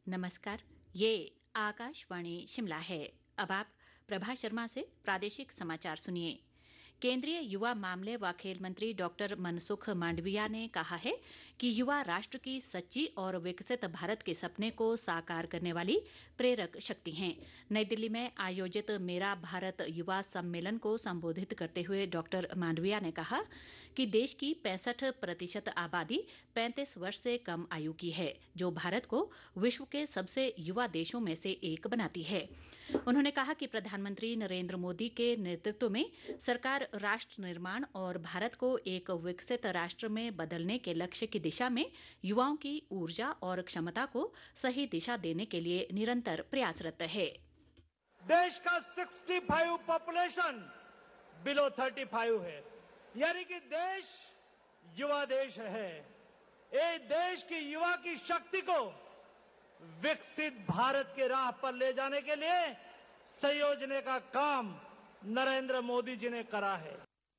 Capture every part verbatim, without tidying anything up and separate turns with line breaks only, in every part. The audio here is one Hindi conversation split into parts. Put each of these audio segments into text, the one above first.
नमस्कार। ये आकाशवाणी शिमला है। अब आप प्रभा शर्मा से प्रादेशिक समाचार सुनिए। केंद्रीय युवा मामले व खेल मंत्री डॉक्टर मनसुख मांडविया ने कहा है कि युवा राष्ट्र की सच्ची और विकसित भारत के सपने को साकार करने वाली प्रेरक शक्ति हैं। नई दिल्ली में आयोजित मेरा भारत युवा सम्मेलन को संबोधित करते हुए डॉक्टर मांडविया ने कहा कि देश की पैंसठ प्रतिशत आबादी पैंतीस वर्ष से कम आयु की है, जो भारत को विश्व के सबसे युवा देशों में से एक बनाती है। उन्होंने कहा कि प्रधानमंत्री नरेंद्र मोदी के नेतृत्व में सरकार राष्ट्र निर्माण और भारत को एक विकसित राष्ट्र में बदलने के लक्ष्य की दिशा में युवाओं की ऊर्जा और क्षमता को सही दिशा देने के लिए निरंतर प्रयासरत है।
देश का पैंसठ पॉपुलेशन बिलो पैंतीस है, यानी कि देश युवा देश है। ये देश की युवा की शक्ति को विकसित भारत के राह पर ले जाने के लिए संयोजने का काम नरेंद्र मोदी जी ने करा है।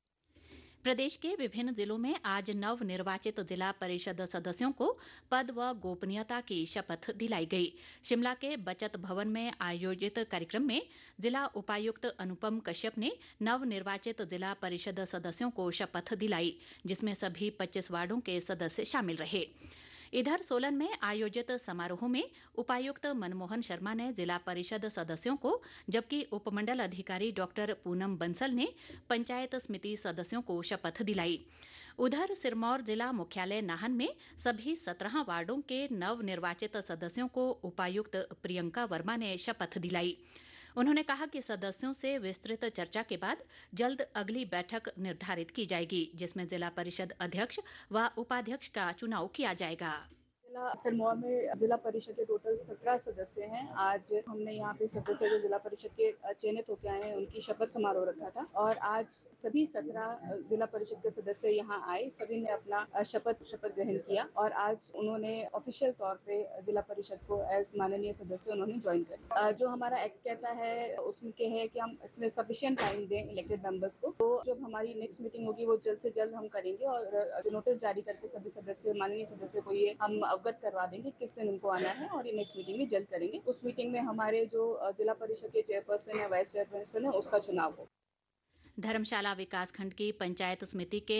प्रदेश के विभिन्न जिलों में आज नव निर्वाचित जिला परिषद सदस्यों को पद व गोपनीयता की शपथ दिलाई गई। शिमला के बचत भवन में आयोजित कार्यक्रम में जिला उपायुक्त अनुपम कश्यप ने नव निर्वाचित जिला परिषद सदस्यों को शपथ दिलाई, जिसमें सभी पच्चीस वार्डों के सदस्य शामिल रहे। इधर सोलन में आयोजित समारोह में उपायुक्त मनमोहन शर्मा ने जिला परिषद सदस्यों को, जबकि उपमंडल अधिकारी डॉक्टर पूनम बंसल ने पंचायत समिति सदस्यों को शपथ दिलाई। उधर सिरमौर जिला मुख्यालय नाहन में सभी सत्रह वार्डों के नव निर्वाचित सदस्यों को उपायुक्त प्रियंका वर्मा ने शपथ दिलाई। उन्होंने कहा कि सदस्यों से विस्तृत चर्चा के बाद जल्द अगली बैठक निर्धारित की जाएगी, जिसमें जिला परिषद अध्यक्ष व उपाध्यक्ष का चुनाव किया जाएगा।
जिला सिरमौर में जिला परिषद के टोटल सत्रह सदस्य हैं। आज हमने यहाँ पे सदस्य जो जिला परिषद के चयनित होकर आए हैं उनकी शपथ समारोह रखा था और आज सभी सत्रह जिला परिषद के सदस्य यहाँ आए, सभी ने अपना शपथ शपथ ग्रहण किया और आज उन्होंने ऑफिशियल तौर पे जिला परिषद को एज माननीय सदस्य उन्होंने ज्वाइन किया। जो हमारा एक्ट कहता है उसमें के है कि हम इसमें सफिशिएंट टाइम दें इलेक्टेड मेंबर्स को। तो जब हमारी नेक्स्ट मीटिंग होगी वो जल्द से जल्द हम करेंगे और नोटिस जारी करके सभी सदस्य माननीय सदस्यों को ये हम अवगत करवा देंगे किस दिन उनको आना है और ये नेक्स्ट मीटिंग में जल्द करेंगे। उस मीटिंग में हमारे जो जिला परिषद के चेयरपर्सन है, वाइस चेयरपर्सन है, उसका चुनाव हो।
धर्मशाला विकास खंड की पंचायत समिति के